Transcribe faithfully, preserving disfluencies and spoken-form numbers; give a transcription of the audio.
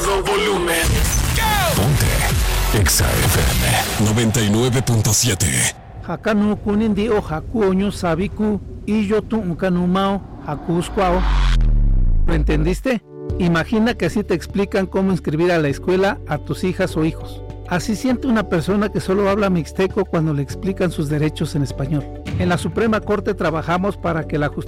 todo volumen. Ponte Exa F M noventa y nueve punto siete. Hakanu kunindi o hakuoño sabiku y yo tu unkanumao hakuskwao. ¿Lo entendiste? Imagina que así te explican cómo inscribir a la escuela a tus hijas o hijos. Así siente una persona que solo habla mixteco cuando le explican sus derechos en español. En la Suprema Corte trabajamos para que la justicia